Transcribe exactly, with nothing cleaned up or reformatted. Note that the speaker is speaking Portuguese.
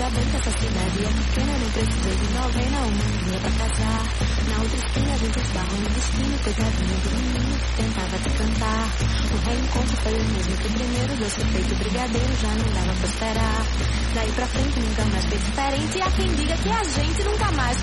ainda bem que essa cidade é pequena, nem precisa de novena, uma linha pra casar. Na outra esquina a gente esbarra no destino, coitadinho do menino que tentava te cantar. O reencontro foi o mesmo que o primeiro, doce feito brigadeiro, já não dava pra esperar. Daí pra frente nunca mais foi diferente, e há quem diga que a gente nunca mais